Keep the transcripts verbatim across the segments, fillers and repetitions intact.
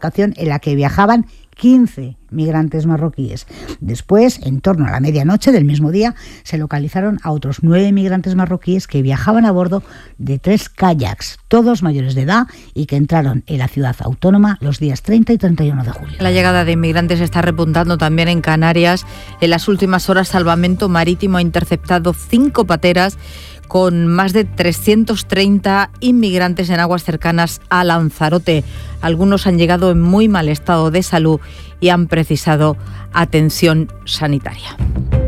embarcación en la que viajaban quince migrantes marroquíes. Después, en torno a la medianoche del mismo día, se localizaron a otros nueve migrantes marroquíes que viajaban a bordo de tres kayaks, todos mayores de edad, y que entraron en la ciudad autónoma los días treinta y treinta y uno de julio. La llegada de inmigrantes está repuntando también en Canarias. En las últimas horas, Salvamento Marítimo ha interceptado cinco pateras con más de trescientos treinta inmigrantes en aguas cercanas a Lanzarote. Algunos han llegado en muy mal estado de salud y han precisado atención sanitaria.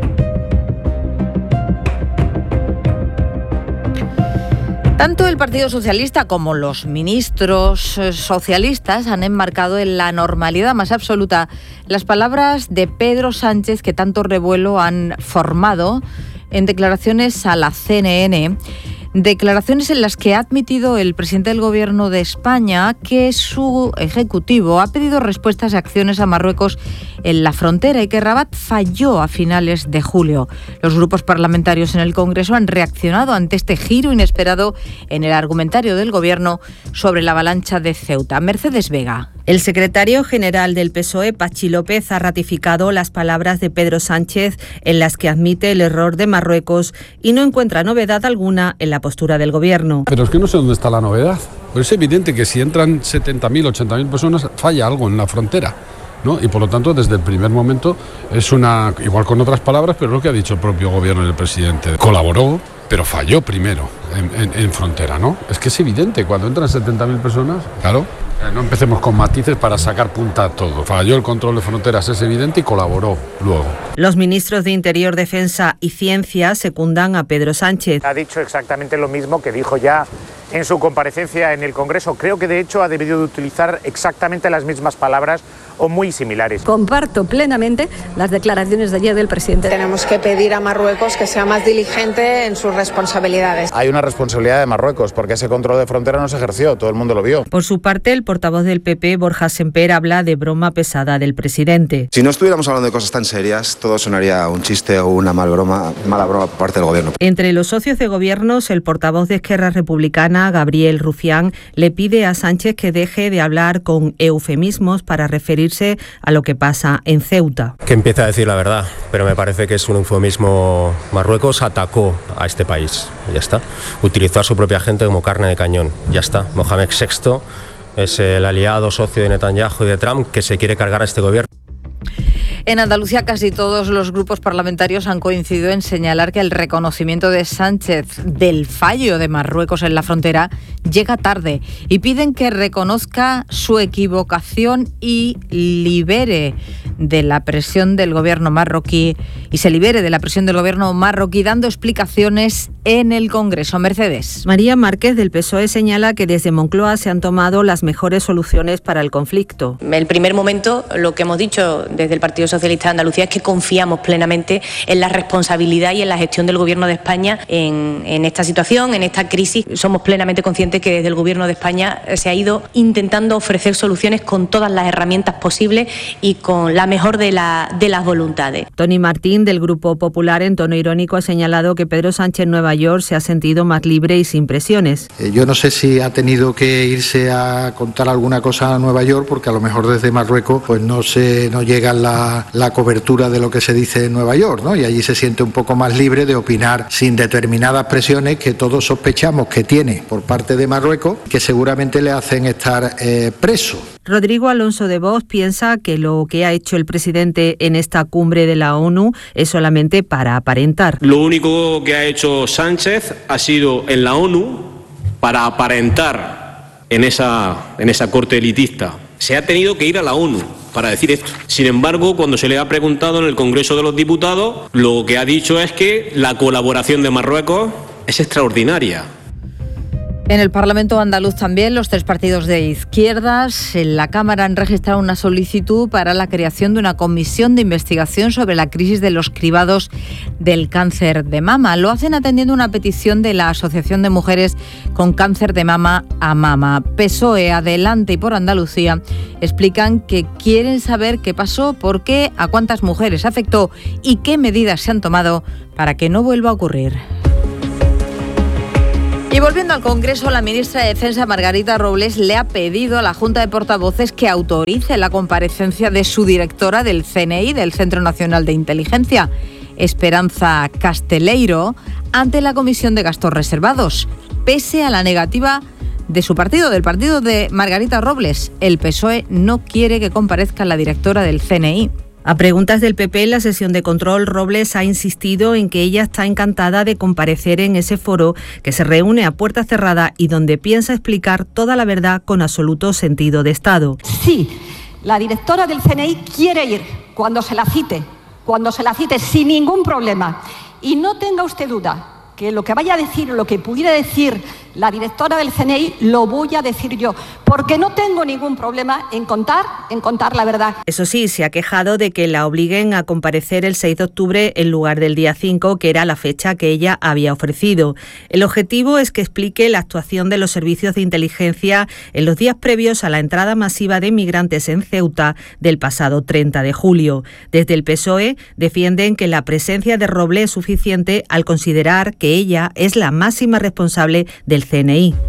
Tanto el Partido Socialista como los ministros socialistas han enmarcado en la normalidad más absoluta las palabras de Pedro Sánchez, que tanto revuelo han formado en declaraciones a la C N N, declaraciones en las que ha admitido el presidente del Gobierno de España que su ejecutivo ha pedido respuestas y acciones a Marruecos en la frontera y que Rabat falló a finales de julio. Los grupos parlamentarios en el Congreso han reaccionado ante este giro inesperado en el argumentario del Gobierno sobre la avalancha de Ceuta. Mercedes Vega. El secretario general del P S O E, Pachi López, ha ratificado las palabras de Pedro Sánchez en las que admite el error de Marruecos y no encuentra novedad alguna en la postura del Gobierno. Pero es que no sé dónde está la novedad. Pues es evidente que si entran setenta mil, ochenta mil personas, falla algo en la frontera, ¿no? Y por lo tanto, desde el primer momento es una, igual con otras palabras, pero lo que ha dicho el propio Gobierno y el presidente. Colaboró, pero falló primero en, en, en frontera, ¿no? Es que es evidente, cuando entran setenta mil personas, claro. No empecemos con matices para sacar punta a todo. Falló el control de fronteras, es evidente, y colaboró luego. Los ministros de Interior, Defensa y Ciencia secundan a Pedro Sánchez. Ha dicho exactamente lo mismo que dijo ya en su comparecencia en el Congreso. Creo que de hecho ha debido de utilizar exactamente las mismas palabras o muy similares. Comparto plenamente las declaraciones de ayer del presidente. Tenemos que pedir a Marruecos que sea más diligente en sus responsabilidades. Hay una responsabilidad de Marruecos porque ese control de frontera no se ejerció, todo el mundo lo vio. Por su parte, el portavoz del P P, Borja Semper, habla de broma pesada del presidente. Si no estuviéramos hablando de cosas tan serias, todo sonaría un chiste o una mal broma, mala broma por parte del Gobierno. Entre los socios de gobiernos, el portavoz de Esquerra Republicana, Gabriel Rufián, le pide a Sánchez que deje de hablar con eufemismos para referirse a lo que pasa en Ceuta. Que empiece a decir la verdad, pero me parece que es un eufemismo. Marruecos atacó a este país, ya está. Utilizó a su propia gente como carne de cañón, ya está. Mohamed sexto es el aliado socio de Netanyahu y de Trump que se quiere cargar a este gobierno. En Andalucía casi todos los grupos parlamentarios han coincidido en señalar que el reconocimiento de Sánchez del fallo de Marruecos en la frontera llega tarde y piden que reconozca su equivocación y libere de la presión del gobierno marroquí y se libere de la presión del gobierno marroquí dando explicaciones en el Congreso. Mercedes. María Márquez del P S O E señala que desde Moncloa se han tomado las mejores soluciones para el conflicto. El primer momento, lo que hemos dicho desde el Partido Socialista de Andalucía es que confiamos plenamente en la responsabilidad y en la gestión del Gobierno de España en, en esta situación, en esta crisis. Somos plenamente conscientes que desde el Gobierno de España se ha ido intentando ofrecer soluciones con todas las herramientas posibles y con la mejor de, la, de las voluntades. Tony Martín, del Grupo Popular, en tono irónico, ha señalado que Pedro Sánchez en Nueva York se ha sentido más libre y sin presiones. Eh, yo no sé si ha tenido que irse a contar alguna cosa a Nueva York, porque a lo mejor desde Marruecos pues no se no llega la, la cobertura de lo que se dice en Nueva York, ¿no? Y allí se siente un poco más libre de opinar sin determinadas presiones que todos sospechamos que tiene por parte de Marruecos, que seguramente le hacen estar eh, preso. Rodrigo Alonso de Vox piensa que lo que ha hecho el presidente en esta cumbre de la ONU es solamente para aparentar. Lo único que ha hecho Sánchez ha sido en la ONU para aparentar en esa, en esa corte elitista. Se ha tenido que ir a la ONU para decir esto. Sin embargo, cuando se le ha preguntado en el Congreso de los Diputados, lo que ha dicho es que la colaboración de Marruecos es extraordinaria. En el Parlamento andaluz también los tres partidos de izquierdas en la Cámara han registrado una solicitud para la creación de una comisión de investigación sobre la crisis de los cribados del cáncer de mama. Lo hacen atendiendo una petición de la Asociación de Mujeres con Cáncer de Mama a Mama. P S O E, Adelante y Por Andalucía explican que quieren saber qué pasó, por qué, a cuántas mujeres afectó y qué medidas se han tomado para que no vuelva a ocurrir. Y Y volviendo al Congreso, la ministra de Defensa, Margarita Robles, le ha pedido a la Junta de Portavoces que autorice la comparecencia de su directora del C N I, del Centro Nacional de Inteligencia, Esperanza Casteleiro, ante la Comisión de Gastos Reservados, pese a la negativa de su partido, del partido de Margarita Robles. El P S O E no quiere que comparezca la directora del C N I. A preguntas del P P en la sesión de control, Robles ha insistido en que ella está encantada de comparecer en ese foro que se reúne a puerta cerrada y donde piensa explicar toda la verdad con absoluto sentido de Estado. Sí, la directora del C N I quiere ir cuando se la cite, cuando se la cite sin ningún problema. Y no tenga usted duda que lo que vaya a decir, lo que pudiera decir la directora del C N I, lo voy a decir yo, porque no tengo ningún problema en contar, en contar la verdad. Eso sí, se ha quejado de que la obliguen a comparecer el seis de octubre en lugar del día cinco, que era la fecha que ella había ofrecido. El objetivo es que explique la actuación de los servicios de inteligencia en los días previos a la entrada masiva de inmigrantes en Ceuta del pasado treinta de julio. Desde el P S O E defienden que la presencia de Robles es suficiente al considerar que ella es la máxima responsable del C N I.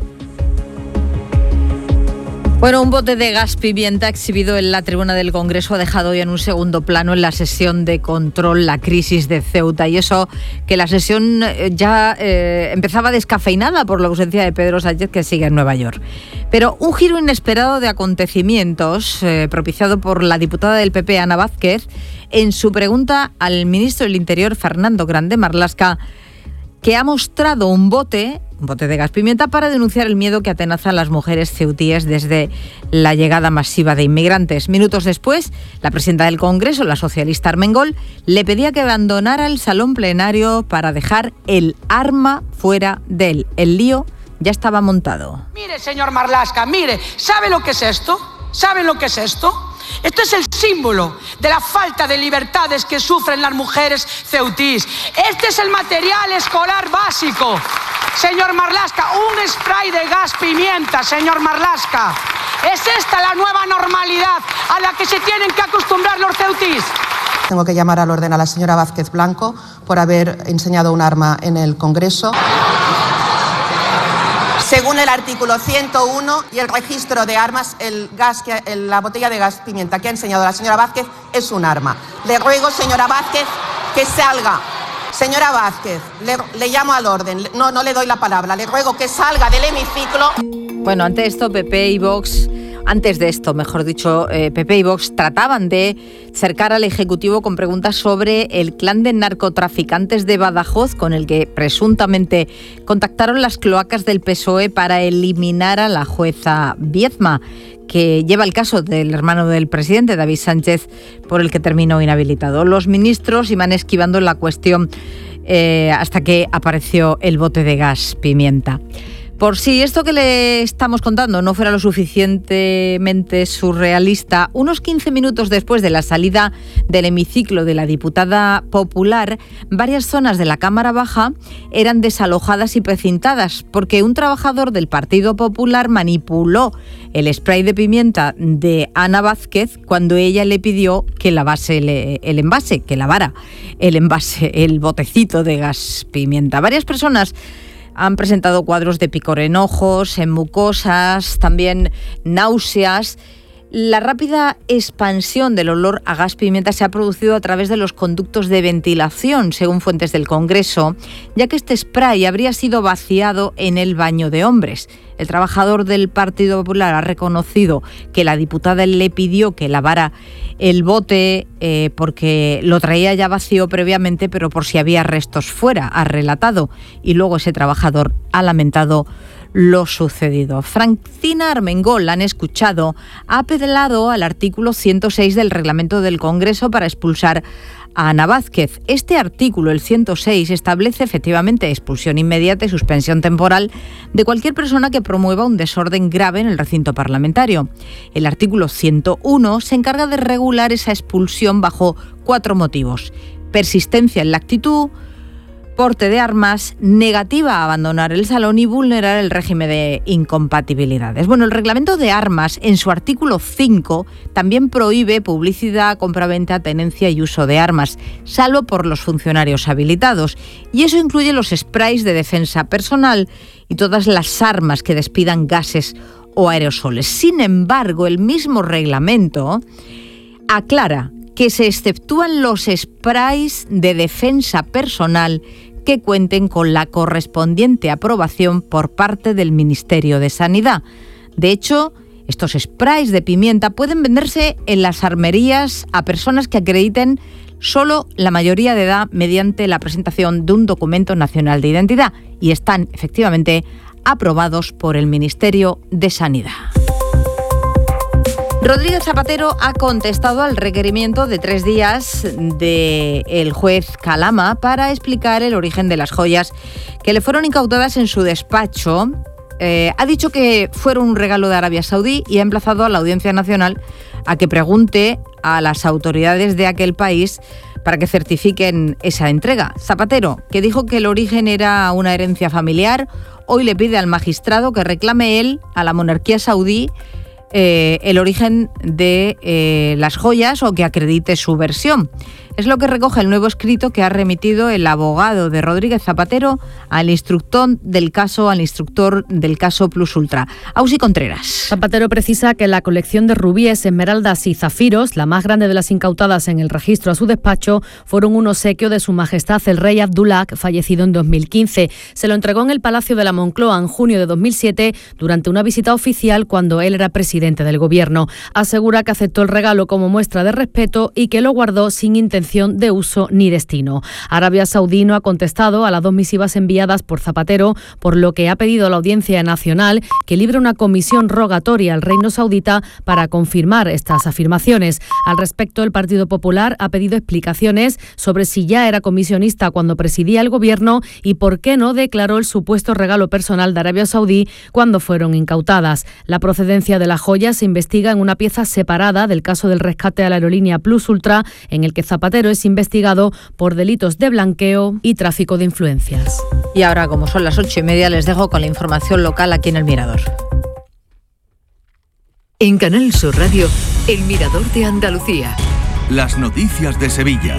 Bueno, un bote de gas pimienta exhibido en la tribuna del Congreso ha dejado ya en un segundo plano en la sesión de control la crisis de Ceuta, y eso que la sesión ya eh, empezaba descafeinada por la ausencia de Pedro Sánchez, que sigue en Nueva York. Pero un giro inesperado de acontecimientos eh, propiciado por la diputada del P P, Ana Vázquez, en su pregunta al ministro del Interior, Fernando Grande Marlaska, que ha mostrado un bote, un bote de gas pimienta para denunciar el miedo que atenaza a las mujeres ceutíes desde la llegada masiva de inmigrantes. Minutos después, la presidenta del Congreso, la socialista Armengol, le pedía que abandonara el salón plenario para dejar el arma fuera de él. El lío ya estaba montado. Mire, señor Marlaska, mire, ¿sabe lo que es esto? ¿Saben lo que es esto? Esto es el símbolo de la falta de libertades que sufren las mujeres ceutís. Este es el material escolar básico. Señor Marlaska, un spray de gas pimienta, señor Marlaska. ¿Es esta la nueva normalidad a la que se tienen que acostumbrar los ceutís? Tengo que llamar al orden a la señora Vázquez Blanco por haber enseñado un arma en el Congreso. Según el artículo ciento uno y el registro de armas, el gas que, el, la botella de gas pimienta que ha enseñado la señora Vázquez es un arma. Le ruego, señora Vázquez, que salga. Señora Vázquez, le, le llamo al orden. No, no le doy la palabra. Le ruego que salga del hemiciclo. Bueno, ante esto, P P y Vox... Antes de esto, mejor dicho, eh, P P y Vox trataban de cercar al Ejecutivo con preguntas sobre el clan de narcotraficantes de Badajoz, con el que presuntamente contactaron las cloacas del P S O E para eliminar a la jueza Viezma, que lleva el caso del hermano del presidente, David Sánchez, por el que terminó inhabilitado. Los ministros iban esquivando la cuestión eh, hasta que apareció el bote de gas pimienta. Por si esto que le estamos contando no fuera lo suficientemente surrealista, unos quince minutos después de la salida del hemiciclo de la diputada popular, varias zonas de la Cámara Baja eran desalojadas y precintadas porque un trabajador del Partido Popular manipuló el spray de pimienta de Ana Vázquez cuando ella le pidió que lavase el, el envase, que lavara el envase, el botecito de gas pimienta. Varias personas han presentado cuadros de picor en ojos, en mucosas, también náuseas. La rápida expansión del olor a gas pimienta se ha producido a través de los conductos de ventilación, según fuentes del Congreso, ya que este spray habría sido vaciado en el baño de hombres. El trabajador del Partido Popular ha reconocido que la diputada le pidió que lavara el bote eh, porque lo traía ya vacío previamente, pero por si había restos fuera, ha relatado. Y luego ese trabajador ha lamentado lo sucedido. Francina Armengol, la han escuchado, ha apelado al artículo ciento seis del reglamento del Congreso para expulsar a Ana Vázquez. Este artículo, el ciento seis, establece efectivamente expulsión inmediata y suspensión temporal de cualquier persona que promueva un desorden grave en el recinto parlamentario. El artículo ciento uno se encarga de regular esa expulsión bajo cuatro motivos: persistencia en la actitud, porte de armas, negativa a abandonar el salón y vulnerar el régimen de incompatibilidades. Bueno, el reglamento de armas, en su artículo cinco, también prohíbe publicidad, compraventa, tenencia y uso de armas, salvo por los funcionarios habilitados. Y eso incluye los sprays de defensa personal y todas las armas que despidan gases o aerosoles. Sin embargo, el mismo reglamento aclara que se exceptúan los sprays de defensa personal que cuenten con la correspondiente aprobación por parte del Ministerio de Sanidad. De hecho, estos sprays de pimienta pueden venderse en las armerías a personas que acrediten solo la mayoría de edad mediante la presentación de un documento nacional de identidad y están efectivamente aprobados por el Ministerio de Sanidad. Rodríguez Zapatero ha contestado al requerimiento de tres días del juez Calama para explicar el origen de las joyas que le fueron incautadas en su despacho. Eh, ha dicho que fueron un regalo de Arabia Saudí y ha emplazado a la Audiencia Nacional a que pregunte a las autoridades de aquel país para que certifiquen esa entrega. Zapatero, que dijo que el origen era una herencia familiar, hoy le pide al magistrado que reclame él a la monarquía saudí eh, el origen de eh, las joyas o que acredite su versión. Es lo que recoge el nuevo escrito que ha remitido el abogado de Rodríguez Zapatero al instructor del caso, al instructor del caso Plus Ultra. Ausi Contreras. Zapatero precisa que la colección de rubíes, esmeraldas y zafiros, la más grande de las incautadas en el registro a su despacho, fueron un obsequio de Su Majestad el Rey Abdullah, fallecido en dos mil quince. Se lo entregó en el Palacio de la Moncloa en junio de dos mil siete durante una visita oficial cuando él era presidente del gobierno. Asegura que aceptó el regalo como muestra de respeto y que lo guardó sin intención de uso ni destino. Arabia Saudí no ha contestado a las dos misivas enviadas por Zapatero, por lo que ha pedido a la Audiencia Nacional que libre una comisión rogatoria al Reino Saudita para confirmar estas afirmaciones. Al respecto, el Partido Popular ha pedido explicaciones sobre si ya era comisionista cuando presidía el gobierno y por qué no declaró el supuesto regalo personal de Arabia Saudí cuando fueron incautadas. La procedencia de las joyas se investiga en una pieza separada del caso del rescate a la aerolínea Plus Ultra, en el que Zapatero es investigado por delitos de blanqueo y tráfico de influencias. Y ahora, como son las ocho y media, les dejo con la información local aquí en El Mirador. En Canal Sur Radio, El Mirador de Andalucía. Las noticias de Sevilla.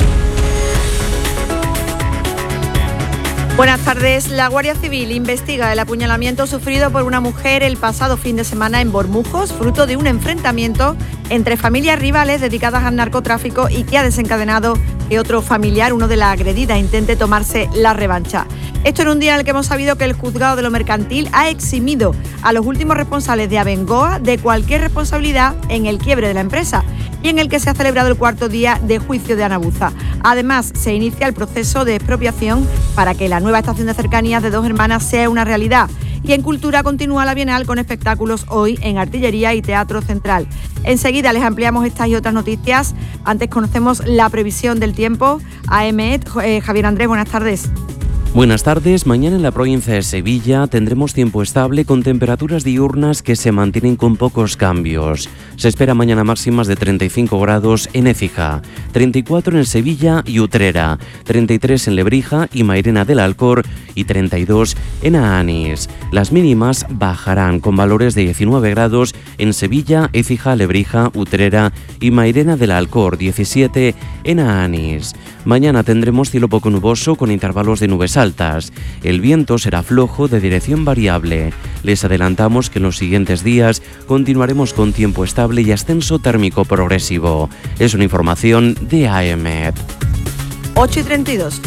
Buenas tardes. La Guardia Civil investiga el apuñalamiento sufrido por una mujer el pasado fin de semana en Bormujos, fruto de un enfrentamiento entre familias rivales dedicadas al narcotráfico y que ha desencadenado que otro familiar, uno de las agredidas, intente tomarse la revancha. Esto en un día en el que hemos sabido que el juzgado de lo mercantil ha eximido a los últimos responsables de Abengoa de cualquier responsabilidad en el quiebre de la empresa y en el que se ha celebrado el cuarto día de juicio de Anabuza. Además, se inicia el proceso de expropiación para que la nueva estación de cercanías de Dos Hermanas sea una realidad. Y en Cultura continúa la Bienal con espectáculos hoy en Artillería y Teatro Central. Enseguida les ampliamos estas y otras noticias. Antes conocemos la previsión del tiempo. A M E T, eh, Javier Andrés, buenas tardes. Buenas tardes. Mañana en la provincia de Sevilla tendremos tiempo estable con temperaturas diurnas que se mantienen con pocos cambios. Se espera mañana máximas de treinta y cinco grados en Écija, treinta y cuatro en Sevilla y Utrera, treinta y tres en Lebrija y Mairena del Alcor y treinta y dos en Aanís. Las mínimas bajarán con valores de diecinueve grados en Sevilla, Écija, Lebrija, Utrera y Mairena del Alcor, diecisiete en Aanís. Mañana tendremos cielo poco nuboso con intervalos de nubes altas. El viento será flojo de dirección variable. Les adelantamos que en los siguientes días continuaremos con tiempo estable y ascenso térmico progresivo. Es una información de A M E T. ocho y treinta y dos.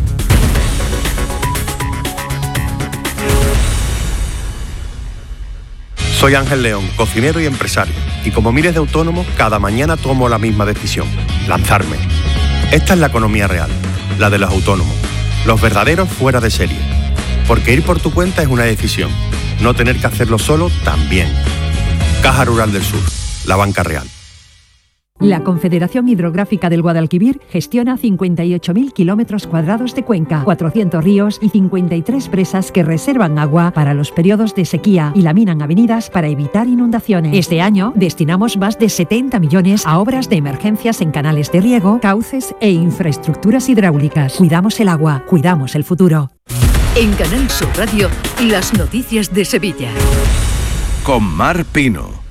Soy Ángel León, cocinero y empresario. Y como miles de autónomos, cada mañana tomo la misma decisión: lanzarme. Esta es la economía real, la de los autónomos. Los verdaderos fuera de serie. Porque ir por tu cuenta es una decisión. No tener que hacerlo solo también. Caja Rural del Sur, la banca real. La Confederación Hidrográfica del Guadalquivir gestiona cincuenta y ocho mil kilómetros cuadrados de cuenca, cuatrocientos ríos y cincuenta y tres presas que reservan agua para los periodos de sequía y laminan avenidas para evitar inundaciones. Este año destinamos más de setenta millones a obras de emergencias en canales de riego, cauces e infraestructuras hidráulicas. Cuidamos el agua, cuidamos el futuro. En Canal Sur Radio, las noticias de Sevilla. Con Mar Pino.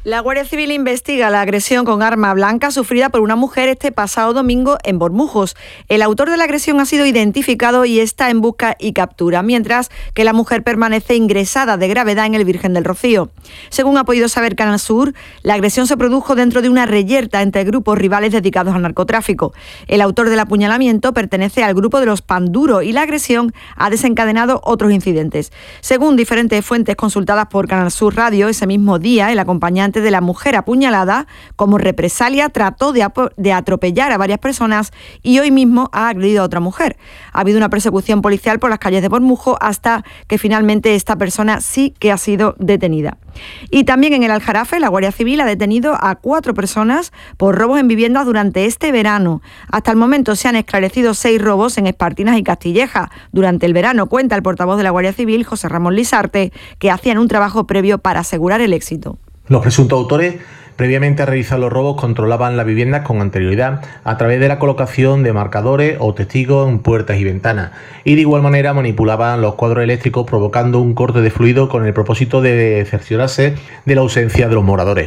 La Guardia Civil investiga la agresión con arma blanca sufrida por una mujer este pasado domingo en Bormujos. El autor de la agresión ha sido identificado y está en busca y captura, mientras que la mujer permanece ingresada de gravedad en el Virgen del Rocío. Según ha podido saber Canal Sur, la agresión se produjo dentro de una reyerta entre grupos rivales dedicados al narcotráfico. El autor del apuñalamiento pertenece al grupo de los Panduro y la agresión ha desencadenado otros incidentes. Según diferentes fuentes consultadas por Canal Sur Radio, ese mismo día el acompañante de la mujer apuñalada, como represalia, trató de, de atropellar a varias personas y hoy mismo ha agredido a otra mujer. Ha habido una persecución policial por las calles de Bormujos hasta que finalmente esta persona sí que ha sido detenida. Y también en el Aljarafe, la Guardia Civil ha detenido a cuatro personas por robos en viviendas durante este verano. Hasta el momento se han esclarecido seis robos en Espartinas y Castilleja. Durante el verano, cuenta el portavoz de la Guardia Civil, José Ramón Lisarte, que hacían un trabajo previo para asegurar el éxito. Los presuntos autores, previamente a realizar los robos, controlaban las viviendas con anterioridad a través de la colocación de marcadores o testigos en puertas y ventanas, y de igual manera manipulaban los cuadros eléctricos provocando un corte de fluido con el propósito de cerciorarse de la ausencia de los moradores.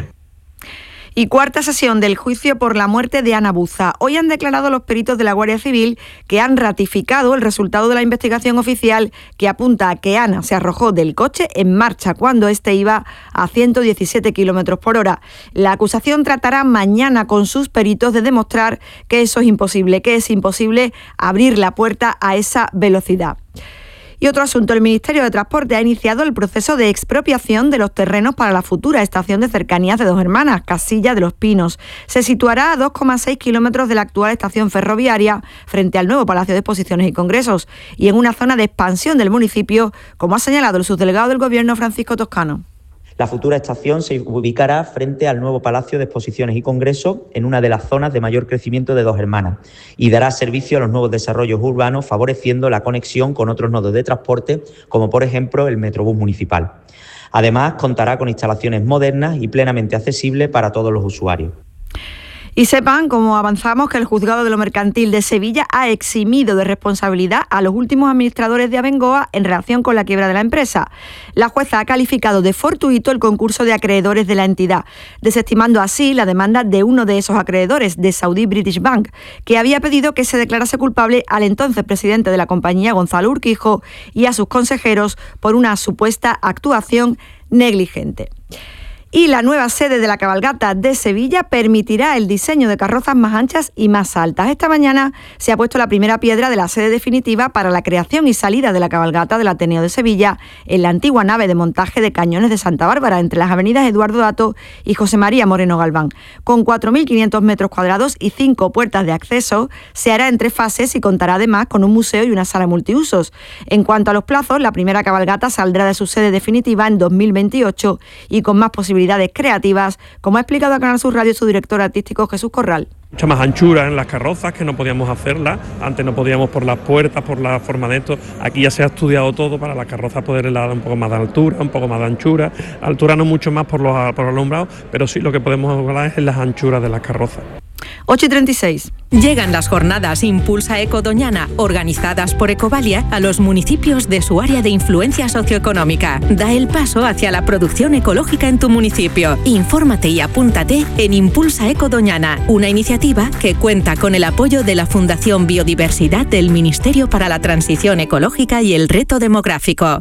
Y cuarta sesión del juicio por la muerte de Ana Buza. Hoy han declarado los peritos de la Guardia Civil que han ratificado el resultado de la investigación oficial que apunta a que Ana se arrojó del coche en marcha cuando éste iba a ciento diecisiete kilómetros por hora. La acusación tratará mañana con sus peritos de demostrar que eso es imposible, que es imposible abrir la puerta a esa velocidad. Y otro asunto, el Ministerio de Transporte ha iniciado el proceso de expropiación de los terrenos para la futura estación de cercanías de Dos Hermanas, Casilla de los Pinos. Se situará a dos coma seis kilómetros de la actual estación ferroviaria frente al nuevo Palacio de Exposiciones y Congresos y en una zona de expansión del municipio, como ha señalado el subdelegado del Gobierno, Francisco Toscano. La futura estación se ubicará frente al nuevo Palacio de Exposiciones y Congresos en una de las zonas de mayor crecimiento de Dos Hermanas y dará servicio a los nuevos desarrollos urbanos, favoreciendo la conexión con otros nodos de transporte, como por ejemplo el Metrobús municipal. Además, contará con instalaciones modernas y plenamente accesibles para todos los usuarios. Y sepan, como avanzamos, que el Juzgado de lo Mercantil de Sevilla ha eximido de responsabilidad a los últimos administradores de Abengoa en relación con la quiebra de la empresa. La jueza ha calificado de fortuito el concurso de acreedores de la entidad, desestimando así la demanda de uno de esos acreedores, de Saudi British Bank, que había pedido que se declarase culpable al entonces presidente de la compañía, Gonzalo Urquijo, y a sus consejeros por una supuesta actuación negligente. Y la nueva sede de la cabalgata de Sevilla permitirá el diseño de carrozas más anchas y más altas. Esta mañana se ha puesto la primera piedra de la sede definitiva para la creación y salida de la cabalgata del Ateneo de Sevilla en la antigua nave de montaje de cañones de Santa Bárbara, entre las avenidas Eduardo Dato y José María Moreno Galván. Con cuatro mil quinientos metros cuadrados y cinco puertas de acceso, se hará en tres fases y contará además con un museo y una sala multiusos. En cuanto a los plazos, la primera cabalgata saldrá de su sede definitiva en dos mil veintiocho y con más posibilidades creativas, como ha explicado a Canal Sur Radio su director artístico Jesús Corral. Mucha más anchura en las carrozas, que no podíamos hacerlas, antes no podíamos por las puertas, por la forma de esto, aquí ya se ha estudiado todo para las carrozas poder dar un poco más de altura, un poco más de anchura, altura no mucho más por los, por los alumbrados, pero sí lo que podemos hablar es en las anchuras de las carrozas. ocho y treinta y seis. Llegan las jornadas Impulsa Eco Doñana, organizadas por Ecovalia, a los municipios de su área de influencia socioeconómica. Da el paso hacia la producción ecológica en tu municipio. Infórmate y apúntate en Impulsa Eco Doñana, una iniciativa que cuenta con el apoyo de la Fundación Biodiversidad del Ministerio para la Transición Ecológica y el Reto Demográfico.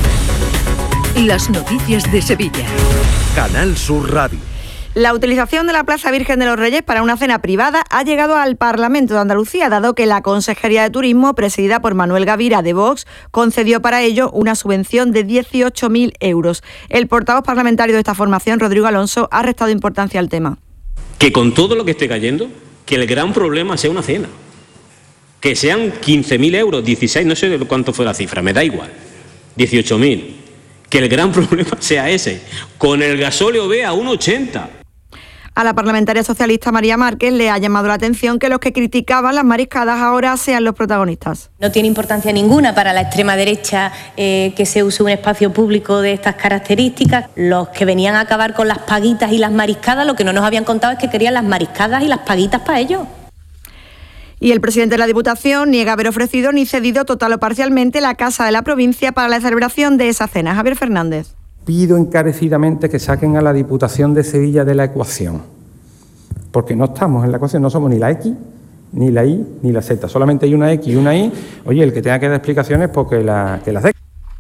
Las noticias de Sevilla. Canal Sur Radio. La utilización de la Plaza Virgen de los Reyes para una cena privada ha llegado al Parlamento de Andalucía, dado que la Consejería de Turismo, presidida por Manuel Gavira de Vox, concedió para ello una subvención de dieciocho mil euros. El portavoz parlamentario de esta formación, Rodrigo Alonso, ha restado importancia al tema. Que con todo lo que esté cayendo, que el gran problema sea una cena. Que sean quince mil euros, dieciséis, no sé cuánto fue la cifra, me da igual. dieciocho mil. Que el gran problema sea ese. Con el gasóleo ve a uno ochenta. A la parlamentaria socialista María Márquez le ha llamado la atención que los que criticaban las mariscadas ahora sean los protagonistas. No tiene importancia ninguna para la extrema derecha eh, que se use un espacio público de estas características. Los que venían a acabar con las paguitas y las mariscadas, lo que no nos habían contado es que querían las mariscadas y las paguitas para ellos. Y el presidente de la Diputación niega haber ofrecido ni cedido total o parcialmente la Casa de la Provincia para la celebración de esa cena. Javier Fernández. Pido encarecidamente que saquen a la Diputación de Sevilla de la ecuación, porque no estamos en la ecuación, no somos ni la X, ni la Y, ni la Z, solamente hay una X y una Y. Oye, el que tenga que dar explicaciones, pues que, la, que las dé.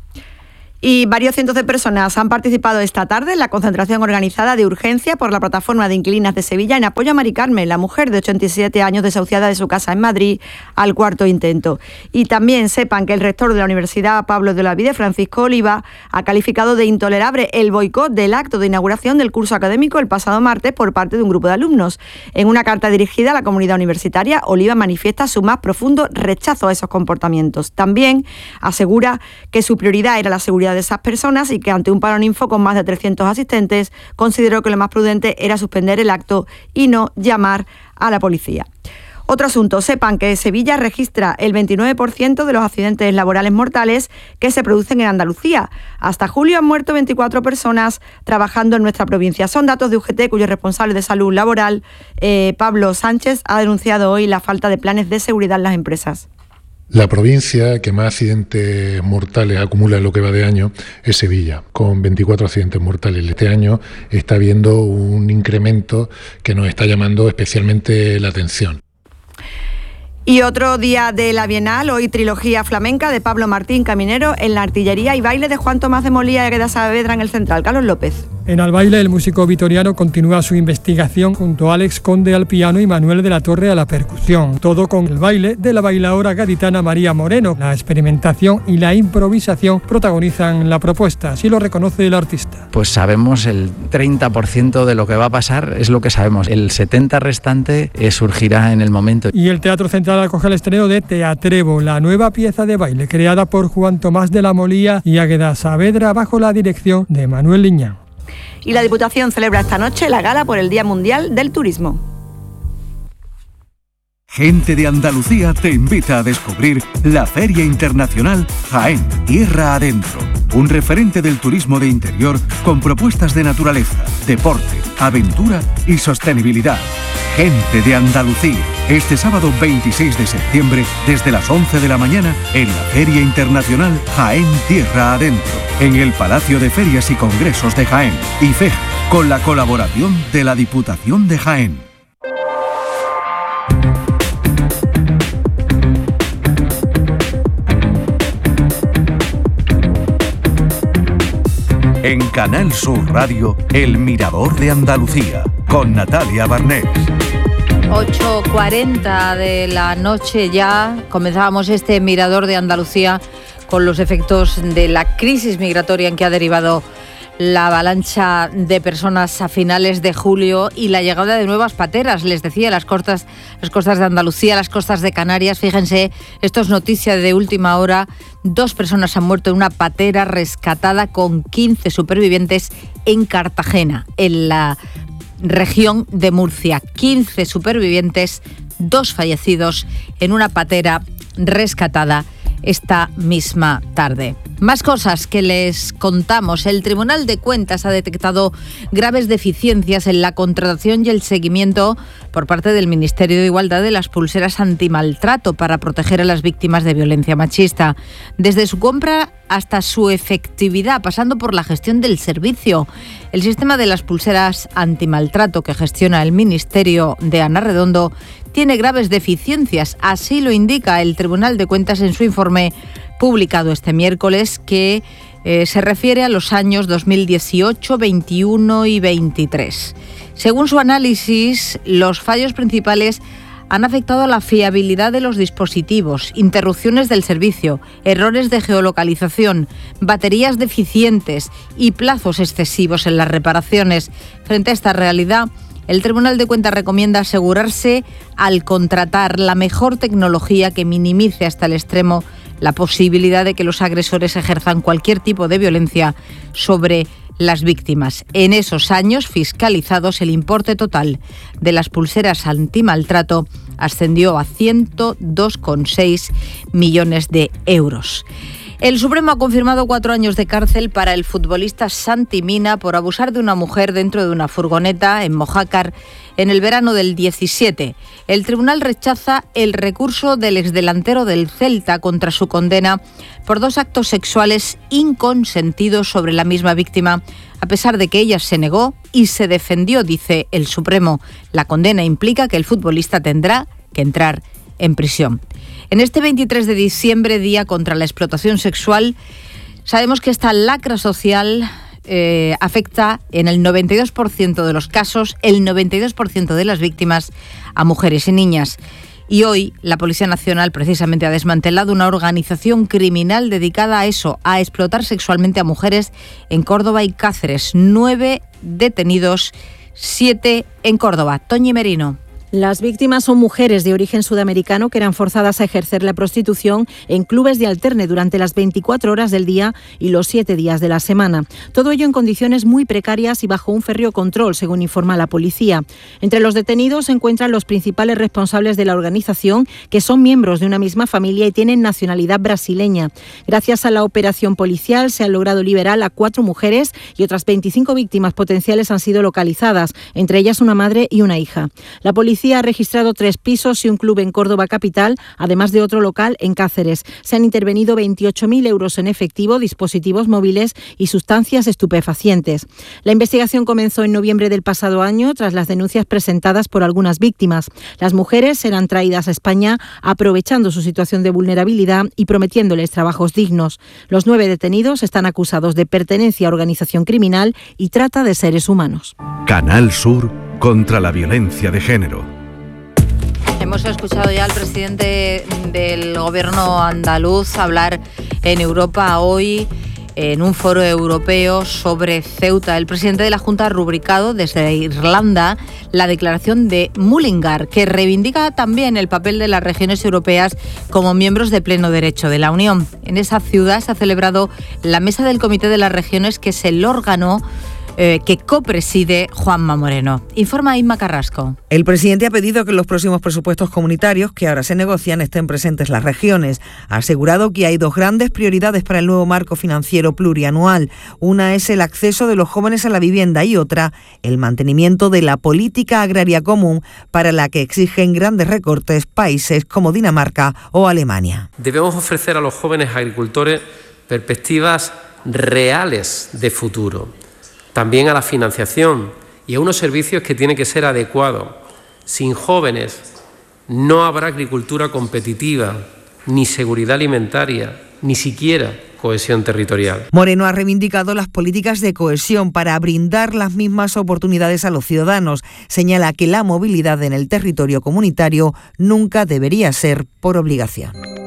Y varios cientos de personas han participado esta tarde en la concentración organizada de urgencia por la plataforma de inquilinas de Sevilla en apoyo a Mari Carmen, la mujer de ochenta y siete años desahuciada de su casa en Madrid al cuarto intento. Y también sepan que el rector de la Universidad Pablo de Olavide, Francisco Oliva, ha calificado de intolerable el boicot del acto de inauguración del curso académico el pasado martes por parte de un grupo de alumnos. En una carta dirigida a la comunidad universitaria, Oliva manifiesta su más profundo rechazo a esos comportamientos. También asegura que su prioridad era la seguridad de esas personas y que ante un paroninfo con más de trescientos asistentes consideró que lo más prudente era suspender el acto y no llamar a la policía. Otro asunto, sepan que Sevilla registra el veintinueve por ciento de los accidentes laborales mortales que se producen en Andalucía. Hasta julio han muerto veinticuatro personas trabajando en nuestra provincia. Son datos de U G T, cuyo responsable de salud laboral, eh, Pablo Sánchez, ha denunciado hoy la falta de planes de seguridad en las empresas. La provincia que más accidentes mortales acumula en lo que va de año es Sevilla, con veinticuatro accidentes mortales. Este año está habiendo un incremento que nos está llamando especialmente la atención. Y otro día de la Bienal, hoy trilogía flamenca de Pablo Martín Caminero en la artillería y baile de Juan Tomás de Molía y Águeda Saavedra en el Central. Carlos López. En el baile, el músico vitoriano continúa su investigación junto a Alex Conde al piano y Manuel de la Torre a la percusión. Todo con el baile de la bailaora gaditana María Moreno. La experimentación y la improvisación protagonizan la propuesta, así lo reconoce el artista. Pues sabemos el treinta por ciento de lo que va a pasar, es lo que sabemos. El setenta por ciento restante eh, surgirá en el momento. Y el Teatro Central acoge el estreno de Teatrevo, la nueva pieza de baile creada por Juan Tomás de la Molía y Águeda Saavedra bajo la dirección de Manuel Liñán. Y la Diputación celebra esta noche la gala por el Día Mundial del Turismo. Gente de Andalucía te invita a descubrir la Feria Internacional Jaén, Tierra Adentro. Un referente del turismo de interior con propuestas de naturaleza, deporte, aventura y sostenibilidad. Gente de Andalucía. Este sábado veintiséis de septiembre, desde las once de la mañana, en la Feria Internacional Jaén Tierra Adentro, en el Palacio de Ferias y Congresos de Jaén, I F E J, con la colaboración de la Diputación de Jaén. En Canal Sur Radio, El Mirador de Andalucía, con Natalia Barnés. ocho cuarenta de la noche ya comenzábamos este Mirador de Andalucía con los efectos de la crisis migratoria en que ha derivado la avalancha de personas a finales de julio y la llegada de nuevas pateras. Les decía, las costas, las costas de Andalucía, las costas de Canarias. Fíjense, esto es noticia de última hora. Dos personas han muerto en una patera rescatada con quince supervivientes en Cartagena, en la región de Murcia. quince supervivientes, dos fallecidos en una patera rescatada esta misma tarde. Más cosas que les contamos. El Tribunal de Cuentas ha detectado graves deficiencias en la contratación y el seguimiento por parte del Ministerio de Igualdad de las pulseras antimaltrato para proteger a las víctimas de violencia machista. Desde su compra hasta su efectividad, pasando por la gestión del servicio. El sistema de las pulseras antimaltrato que gestiona el Ministerio de Ana Redondo tiene graves deficiencias. Así lo indica el Tribunal de Cuentas en su informe publicado este miércoles, que eh, se refiere a los años dos mil dieciocho, veintiuno y veintitrés. Según su análisis, los fallos principales han afectado a la fiabilidad de los dispositivos, interrupciones del servicio, errores de geolocalización, baterías deficientes y plazos excesivos en las reparaciones. Frente a esta realidad, el Tribunal de Cuentas recomienda asegurarse al contratar la mejor tecnología que minimice hasta el extremo la posibilidad de que los agresores ejerzan cualquier tipo de violencia sobre las víctimas. En esos años fiscalizados, el importe total de las pulseras antimaltrato ascendió a ciento dos coma seis millones de euros. El Supremo ha confirmado cuatro años de cárcel para el futbolista Santi Mina por abusar de una mujer dentro de una furgoneta en Mojácar en el verano del diecisiete. El tribunal rechaza el recurso del exdelantero del Celta contra su condena por dos actos sexuales inconsentidos sobre la misma víctima, a pesar de que ella se negó y se defendió, dice el Supremo. La condena implica que el futbolista tendrá que entrar en prisión. En este veintitrés de diciembre, Día contra la Explotación Sexual, sabemos que esta lacra social eh, afecta en el noventa y dos por ciento de los casos, el noventa y dos por ciento de las víctimas, a mujeres y niñas. Y hoy la Policía Nacional precisamente ha desmantelado una organización criminal dedicada a eso, a explotar sexualmente a mujeres en Córdoba y Cáceres. Nueve detenidos, siete en Córdoba. Toñi Merino. Las víctimas son mujeres de origen sudamericano que eran forzadas a ejercer la prostitución en clubes de alterne durante las veinticuatro horas del día y los siete días de la semana. Todo ello en condiciones muy precarias y bajo un férreo control, según informa la policía. Entre los detenidos se encuentran los principales responsables de la organización, que son miembros de una misma familia y tienen nacionalidad brasileña. Gracias a la operación policial se han logrado liberar a cuatro mujeres y otras veinticinco víctimas potenciales han sido localizadas, entre ellas una madre y una hija. La policía ha registrado tres pisos y un club en Córdoba capital, además de otro local en Cáceres. Se han intervenido veintiocho mil euros en efectivo, dispositivos móviles y sustancias estupefacientes. La investigación comenzó en noviembre del pasado año tras las denuncias presentadas por algunas víctimas. Las mujeres serán traídas a España aprovechando su situación de vulnerabilidad y prometiéndoles trabajos dignos. Los nueve detenidos están acusados de pertenencia a organización criminal y trata de seres humanos. Canal Sur contra la violencia de género. Hemos escuchado ya al presidente del gobierno andaluz hablar en Europa hoy en un foro europeo sobre Ceuta. El presidente de la Junta ha rubricado desde Irlanda la declaración de Mullingar, que reivindica también el papel de las regiones europeas como miembros de pleno derecho de la Unión. En esa ciudad se ha celebrado la mesa del Comité de las Regiones, que es el órgano Eh, que copreside Juanma Moreno. Informa Inma Carrasco. El presidente ha pedido que en los próximos presupuestos comunitarios que ahora se negocian estén presentes las regiones. Ha asegurado que hay dos grandes prioridades para el nuevo marco financiero plurianual. Una es el acceso de los jóvenes a la vivienda y otra, el mantenimiento de la política agraria común, para la que exigen grandes recortes países como Dinamarca o Alemania. Debemos ofrecer a los jóvenes agricultores perspectivas reales de futuro. También a la financiación y a unos servicios que tienen que ser adecuados. Sin jóvenes no habrá agricultura competitiva, ni seguridad alimentaria, ni siquiera cohesión territorial. Moreno ha reivindicado las políticas de cohesión para brindar las mismas oportunidades a los ciudadanos. Señala que la movilidad en el territorio comunitario nunca debería ser por obligación.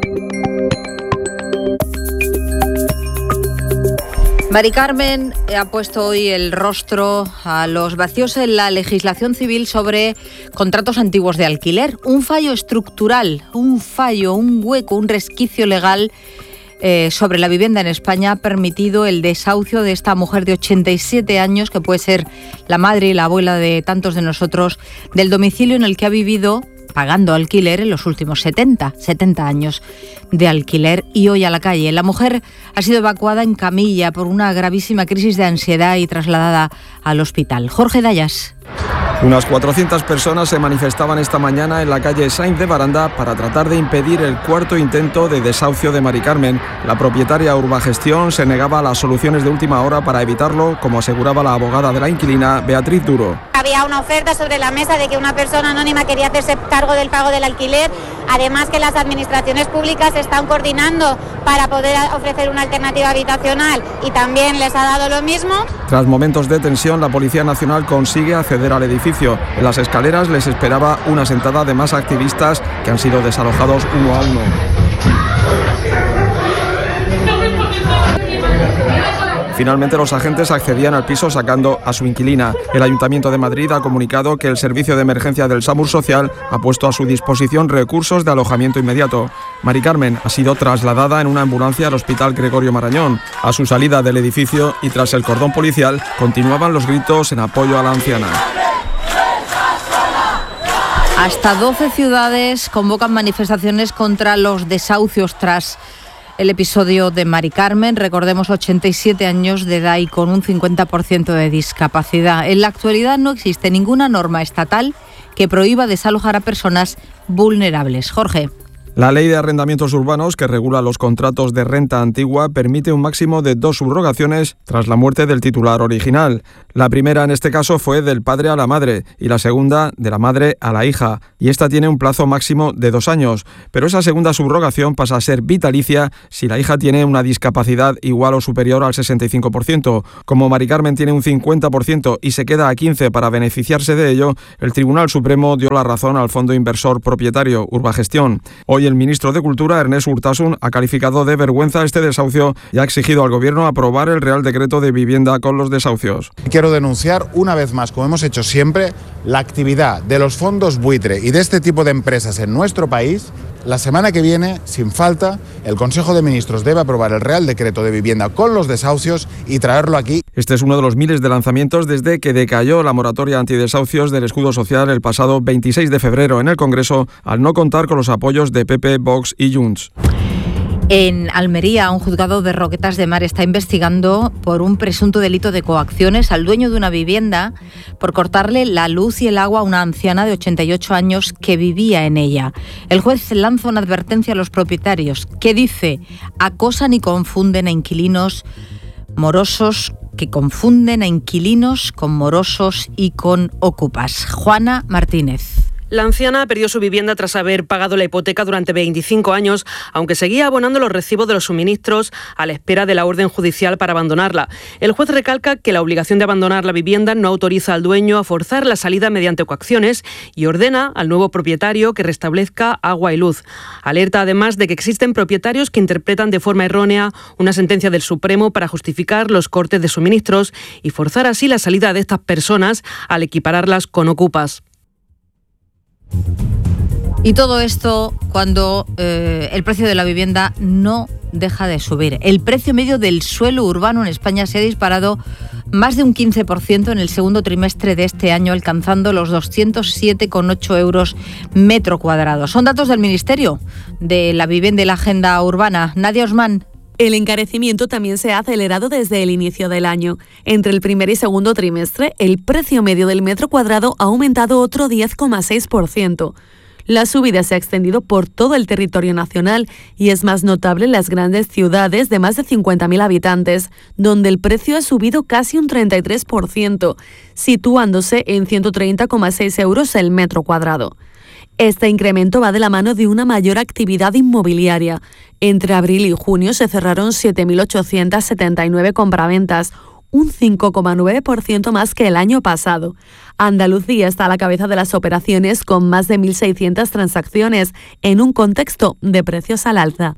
Mari Carmen ha puesto hoy el rostro a los vacíos en la legislación civil sobre contratos antiguos de alquiler. Un fallo estructural, un fallo, un hueco, un resquicio legal eh, sobre la vivienda en España ha permitido el desahucio de esta mujer de ochenta y siete años, que puede ser la madre y la abuela de tantos de nosotros, del domicilio en el que ha vivido pagando alquiler en los últimos setenta, setenta años de alquiler, y hoy a la calle. La mujer ha sido evacuada en camilla por una gravísima crisis de ansiedad y trasladada al hospital. Jorge Dayas. Unas cuatrocientas personas se manifestaban esta mañana en la calle Sainz de Baranda para tratar de impedir el cuarto intento de desahucio de Mari Carmen. La propietaria Urbagestión se negaba a las soluciones de última hora para evitarlo, como aseguraba la abogada de la inquilina, Beatriz Duro. Había una oferta sobre la mesa de que una persona anónima quería hacerse cargo del pago del alquiler, además que las administraciones públicas se están coordinando para poder ofrecer una alternativa habitacional y también les ha dado lo mismo. Tras momentos de tensión, la Policía Nacional consigue acceder al edificio. En las escaleras les esperaba una sentada de más activistas que han sido desalojados uno a uno. Finalmente los agentes accedían al piso sacando a su inquilina. El Ayuntamiento de Madrid ha comunicado que el Servicio de Emergencia del SAMUR Social ha puesto a su disposición recursos de alojamiento inmediato. Mari Carmen ha sido trasladada en una ambulancia al Hospital Gregorio Marañón. A su salida del edificio y tras el cordón policial continuaban los gritos en apoyo a la anciana. Hasta doce ciudades convocan manifestaciones contra los desahucios tras el episodio de Mari Carmen, recordemos, ochenta y siete años de edad y con un cincuenta por ciento de discapacidad. En la actualidad no existe ninguna norma estatal que prohíba desalojar a personas vulnerables. Jorge. La Ley de Arrendamientos Urbanos, que regula los contratos de renta antigua, permite un máximo de dos subrogaciones tras la muerte del titular original. La primera, en este caso, fue del padre a la madre y la segunda, de la madre a la hija. Y esta tiene un plazo máximo de dos años. Pero esa segunda subrogación pasa a ser vitalicia si la hija tiene una discapacidad igual o superior al sesenta y cinco por ciento. Como Mari Carmen tiene un cincuenta por ciento y se queda a quince por ciento para beneficiarse de ello, el Tribunal Supremo dio la razón al fondo inversor propietario, Urbagestión. Hoy el ministro de Cultura, Ernest Urtasun, ha calificado de vergüenza este desahucio y ha exigido al Gobierno aprobar el Real Decreto de Vivienda con los desahucios. Quiero denunciar una vez más, como hemos hecho siempre, la actividad de los fondos buitre y de este tipo de empresas en nuestro país. La semana que viene, sin falta, el Consejo de Ministros debe aprobar el Real Decreto de Vivienda con los desahucios y traerlo aquí. Este es uno de los miles de lanzamientos desde que decayó la moratoria antidesahucios del escudo social el pasado veintiséis de febrero en el Congreso, al no contar con los apoyos de P P, Vox y Junts. En Almería, un juzgado de Roquetas de Mar está investigando por un presunto delito de coacciones al dueño de una vivienda por cortarle la luz y el agua a una anciana de ochenta y ocho años que vivía en ella. El juez lanza una advertencia a los propietarios que dice: acosan y confunden a inquilinos morosos, que confunden a inquilinos con morosos y con ocupas. Juana Martínez. La anciana perdió su vivienda tras haber pagado la hipoteca durante veinticinco años, aunque seguía abonando los recibos de los suministros a la espera de la orden judicial para abandonarla. El juez recalca que la obligación de abandonar la vivienda no autoriza al dueño a forzar la salida mediante coacciones y ordena al nuevo propietario que restablezca agua y luz. Alerta además de que existen propietarios que interpretan de forma errónea una sentencia del Supremo para justificar los cortes de suministros y forzar así la salida de estas personas al equipararlas con ocupas. Y todo esto cuando eh, el precio de la vivienda no deja de subir. El precio medio del suelo urbano en España se ha disparado más de un quince por ciento en el segundo trimestre de este año, alcanzando los doscientos siete coma ocho euros metro cuadrado. Son datos del Ministerio de la Vivienda y la Agenda Urbana. Nadia Osman. El encarecimiento también se ha acelerado desde el inicio del año. Entre el primer y segundo trimestre, el precio medio del metro cuadrado ha aumentado otro diez coma seis por ciento. La subida se ha extendido por todo el territorio nacional y es más notable en las grandes ciudades de más de cincuenta mil habitantes, donde el precio ha subido casi un treinta y tres por ciento, situándose en ciento treinta coma seis euros el metro cuadrado. Este incremento va de la mano de una mayor actividad inmobiliaria. Entre abril y junio se cerraron siete mil ochocientas setenta y nueve compraventas, un cinco coma nueve por ciento más que el año pasado. Andalucía está a la cabeza de las operaciones con más de mil seiscientas transacciones en un contexto de precios al alza.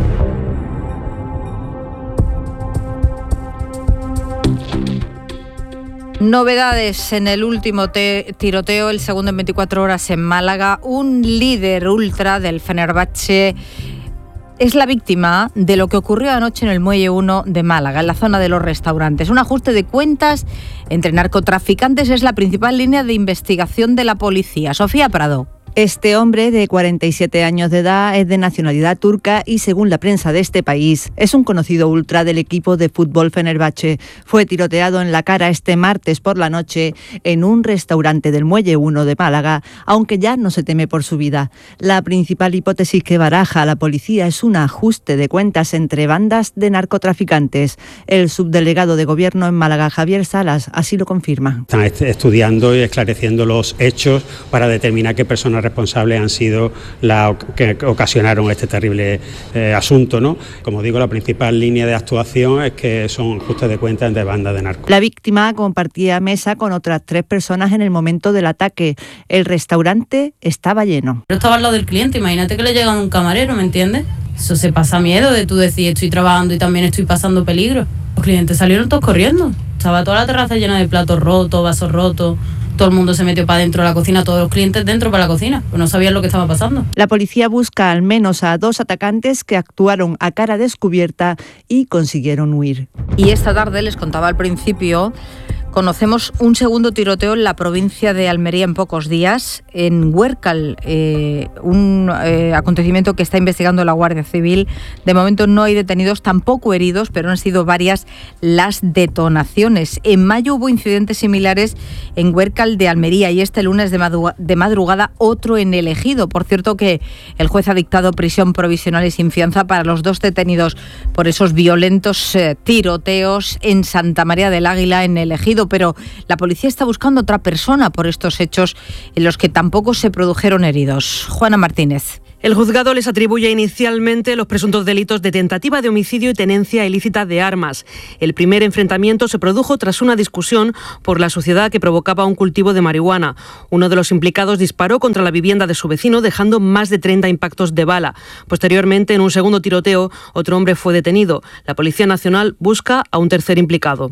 Novedades en el último te- tiroteo, el segundo en veinticuatro horas en Málaga. Un líder ultra del Fenerbahce es la víctima de lo que ocurrió anoche en el Muelle uno de Málaga, en la zona de los restaurantes. Un ajuste de cuentas entre narcotraficantes es la principal línea de investigación de la policía. Sofía Prado. Este hombre, de cuarenta y siete años de edad, es de nacionalidad turca y, según la prensa de este país, es un conocido ultra del equipo de fútbol Fenerbahce. Fue tiroteado en la cara este martes por la noche en un restaurante del Muelle uno de Málaga, aunque ya no se teme por su vida. La principal hipótesis que baraja la policía es un ajuste de cuentas entre bandas de narcotraficantes. El subdelegado de Gobierno en Málaga, Javier Salas, así lo confirma. Están estudiando y esclareciendo los hechos para determinar qué personas responsables han sido las que ocasionaron este terrible eh, asunto, ¿no? Como digo, la principal línea de actuación es que son ajustes de cuentas entre bandas de narcos. La víctima compartía mesa con otras tres personas en el momento del ataque. El restaurante estaba lleno. Yo estaba al lado del cliente, imagínate que le llega un camarero, ¿me entiendes? Eso se pasa miedo de tú decir estoy trabajando y también estoy pasando peligro. Los clientes salieron todos corriendo. Estaba toda la terraza llena de platos rotos, vasos rotos. Todo el mundo se metió para dentro de la cocina, todos los clientes dentro para la cocina, pues no sabían lo que estaba pasando. La policía busca al menos a dos atacantes que actuaron a cara descubierta y consiguieron huir. Y esta tarde, les contaba al principio, Conocemos un segundo tiroteo en la provincia de Almería en pocos días, en Huércal, eh, un eh, acontecimiento que está investigando la Guardia Civil. De momento no hay detenidos, tampoco heridos, pero han sido varias las detonaciones. En mayo hubo incidentes similares en Huércal de Almería y este lunes de madrugada, de madrugada otro en El Ejido. Por cierto que el juez ha dictado prisión provisional y sin fianza para los dos detenidos por esos violentos eh, tiroteos en Santa María del Águila, en El Ejido. Pero la policía está buscando otra persona por estos hechos en los que tampoco se produjeron heridos. Juana Martínez. El juzgado les atribuye inicialmente los presuntos delitos de tentativa de homicidio y tenencia ilícita de armas. El primer enfrentamiento se produjo tras una discusión por la suciedad que provocaba un cultivo de marihuana. Uno de los implicados disparó contra la vivienda de su vecino, dejando más de treinta impactos de bala. Posteriormente, en un segundo tiroteo, otro hombre fue detenido. La Policía Nacional busca a un tercer implicado.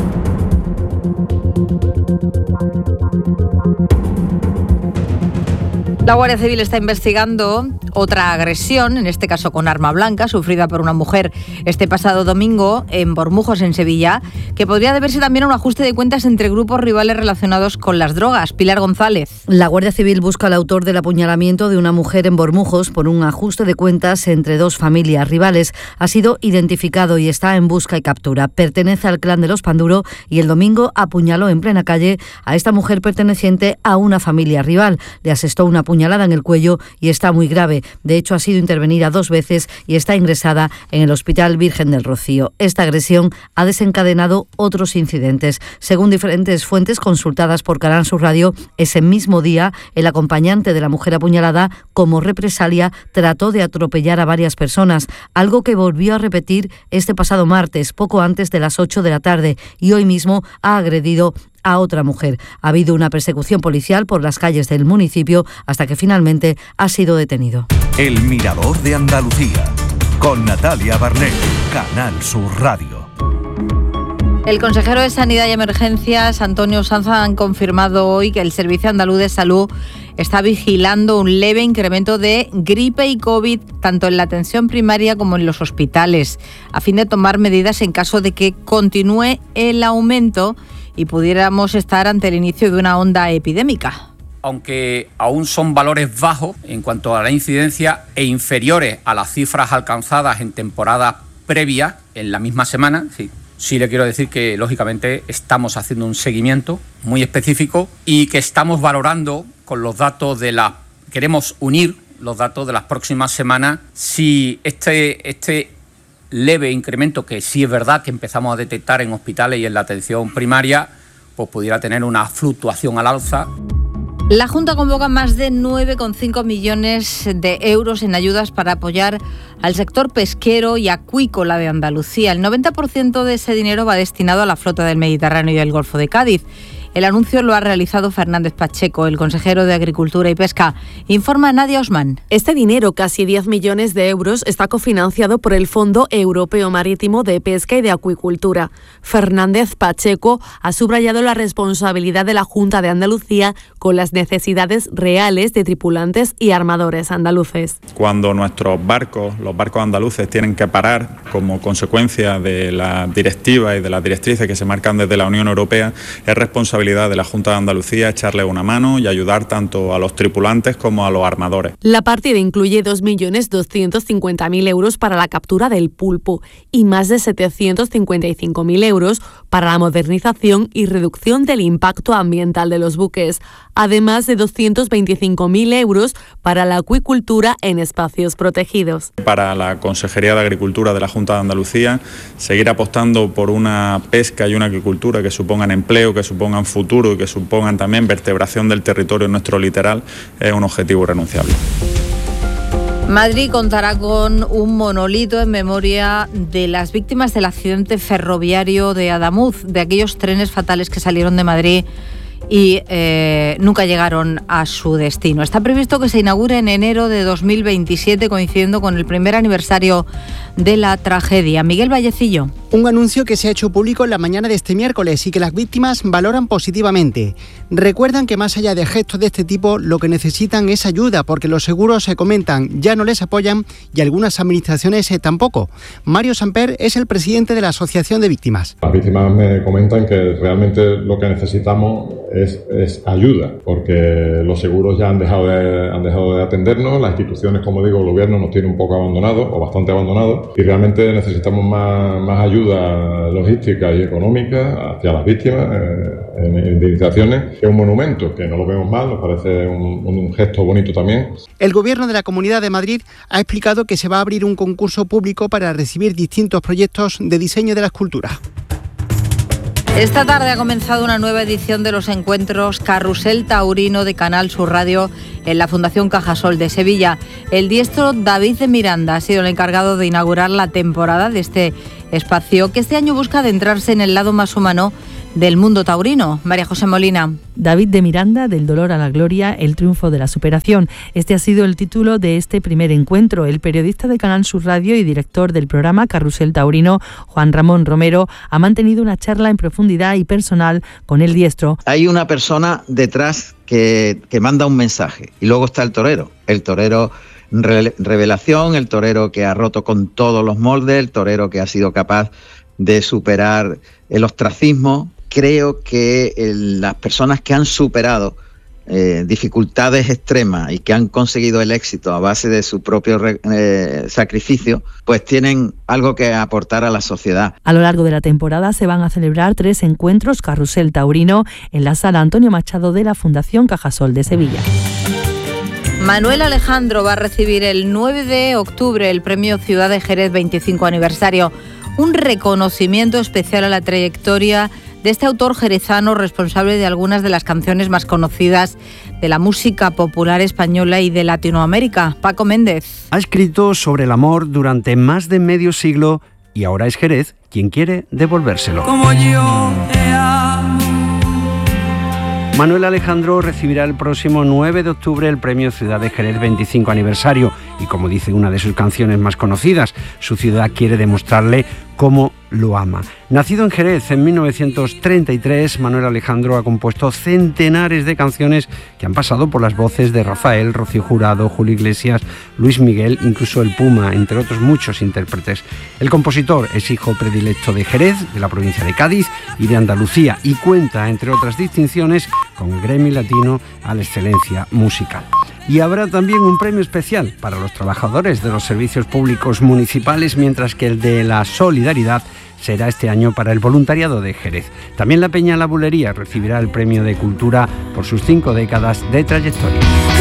La Guardia Civil está investigando otra agresión, en este caso con arma blanca, sufrida por una mujer este pasado domingo en Bormujos, en Sevilla, que podría deberse también a un ajuste de cuentas entre grupos rivales relacionados con las drogas. Pilar González. La Guardia Civil busca al autor del apuñalamiento de una mujer en Bormujos por un ajuste de cuentas entre dos familias rivales. Ha sido identificado y está en busca y captura. Pertenece al clan de los Panduro y el domingo apuñaló en plena calle a esta mujer perteneciente a una familia rival. Le asestó una puñalada en el cuello y está muy grave. De hecho, ha sido intervenida dos veces y está ingresada en el Hospital Virgen del Rocío. Esta agresión ha desencadenado otros incidentes. Según diferentes fuentes consultadas por Canal Sur Radio, ese mismo día, el acompañante de la mujer apuñalada, como represalia, trató de atropellar a varias personas, algo que volvió a repetir este pasado martes, poco antes de las ocho de la tarde, y hoy mismo ha agredido a otra mujer. Ha habido una persecución policial por las calles del municipio hasta que finalmente ha sido detenido. El Mirador de Andalucía, con Natalia Barnett, Canal Sur Radio. El consejero de Sanidad y Emergencias, Antonio Sanz, han confirmado hoy que el Servicio Andaluz de Salud está vigilando un leve incremento de gripe y COVID, tanto en la atención primaria como en los hospitales, a fin de tomar medidas en caso de que continúe el aumento y pudiéramos estar ante el inicio de una onda epidémica. Aunque aún son valores bajos en cuanto a la incidencia e inferiores a las cifras alcanzadas en temporadas previas, en la misma semana, sí, sí le quiero decir que, lógicamente, estamos haciendo un seguimiento muy específico y que estamos valorando con los datos de la... Queremos unir los datos de las próximas semanas si este... este leve incremento, que sí es verdad que empezamos a detectar en hospitales y en la atención primaria, pues pudiera tener una fluctuación al alza. La Junta convoca más de nueve coma cinco millones de euros en ayudas para apoyar al sector pesquero y acuícola de Andalucía. El noventa por ciento de ese dinero va destinado a la flota del Mediterráneo y del Golfo de Cádiz. El anuncio lo ha realizado Fernández Pacheco, el consejero de Agricultura y Pesca. Informa Nadia Osman. Este dinero, casi diez millones de euros, está cofinanciado por el Fondo Europeo Marítimo de Pesca y de Acuicultura. Fernández Pacheco ha subrayado la responsabilidad de la Junta de Andalucía con las necesidades reales de tripulantes y armadores andaluces. Cuando nuestros barcos, los barcos andaluces, tienen que parar como consecuencia de la directiva y de las directrices que se marcan desde la Unión Europea, es responsabilidad de la Junta de Andalucía echarle una mano y ayudar tanto a los tripulantes como a los armadores. La partida incluye dos millones doscientos cincuenta mil euros para la captura del pulpo y más de setecientos cincuenta y cinco mil euros para la modernización y reducción del impacto ambiental de los buques, además de doscientos veinticinco mil euros para la acuicultura en espacios protegidos. Para la Consejería de Agricultura de la Junta de Andalucía, seguir apostando por una pesca y una acuicultura que supongan empleo, que supongan futuro y que supongan también vertebración del territorio en nuestro litoral es un objetivo irrenunciable. Madrid contará con un monolito en memoria de las víctimas del accidente ferroviario de Adamuz, de aquellos trenes fatales que salieron de Madrid y eh, nunca llegaron a su destino. Está previsto que se inaugure en enero de dos mil veintisiete, coincidiendo con el primer aniversario de la tragedia. Miguel Vallecillo. Un anuncio que se ha hecho público en la mañana de este miércoles y que las víctimas valoran positivamente. Recuerdan que más allá de gestos de este tipo, lo que necesitan es ayuda, porque los seguros, se comentan, ya no les apoyan y algunas administraciones eh, tampoco. Mario Samper es el presidente de la Asociación de Víctimas. Las víctimas me comentan que realmente lo que necesitamos es, es ayuda, porque los seguros ya han dejado, de, han dejado de atendernos, las instituciones, como digo, el gobierno nos tiene un poco abandonados o bastante abandonados y realmente necesitamos más, más ayuda logística y económica hacia las víctimas eh, en indemnizaciones, que es un monumento, que no lo vemos mal, nos parece un, un gesto bonito también. El Gobierno de la Comunidad de Madrid ha explicado que se va a abrir un concurso público para recibir distintos proyectos de diseño de la escultura. Esta tarde ha comenzado una nueva edición de los encuentros Carrusel Taurino de Canal Sur Radio en la Fundación Cajasol de Sevilla. El diestro David de Miranda ha sido el encargado de inaugurar la temporada de este espacio, que este año busca adentrarse en el lado más humano del mundo taurino. María José Molina. David de Miranda, del dolor a la gloria, el triunfo de la superación. Este ha sido el título de este primer encuentro. El periodista de Canal Sur Radio y director del programa Carrusel Taurino, Juan Ramón Romero, ha mantenido una charla en profundidad y personal con el diestro. Hay una persona detrás que, que manda un mensaje y luego está el torero. El torero re- revelación, el torero que ha roto con todos los moldes, el torero que ha sido capaz de superar el ostracismo. Creo que el, las personas que han superado eh, dificultades extremas y que han conseguido el éxito a base de su propio re, eh, sacrificio, pues tienen algo que aportar a la sociedad. A lo largo de la temporada se van a celebrar tres encuentros Carrusel Taurino en la sala Antonio Machado de la Fundación Cajasol de Sevilla. Manuel Alejandro va a recibir el nueve de octubre el premio Ciudad de Jerez veinticinco aniversario, un reconocimiento especial a la trayectoria de este autor jerezano, responsable de algunas de las canciones más conocidas de la música popular española y de Latinoamérica. Paco Méndez. Ha escrito sobre el amor durante más de medio siglo y ahora es Jerez quien quiere devolvérselo. Como yo te amo. Manuel Alejandro recibirá el próximo nueve de octubre el premio Ciudad de Jerez veinticinco aniversario y, como dice una de sus canciones más conocidas, su ciudad quiere demostrarle cómo lo ama. Nacido en Jerez en mil novecientos treinta y tres, Manuel Alejandro ha compuesto centenares de canciones que han pasado por las voces de Rafael, Rocío Jurado, Julio Iglesias, Luis Miguel, incluso el Puma, entre otros muchos intérpretes. El compositor es hijo predilecto de Jerez, de la provincia de Cádiz y de Andalucía, y cuenta, entre otras distinciones, con el Gremio Latino a la excelencia musical. Y habrá también un premio especial para los trabajadores de los servicios públicos municipales, mientras que el de la solidaridad será este año para el voluntariado de Jerez. También la Peña La Bulería recibirá el premio de Cultura por sus cinco décadas de trayectoria.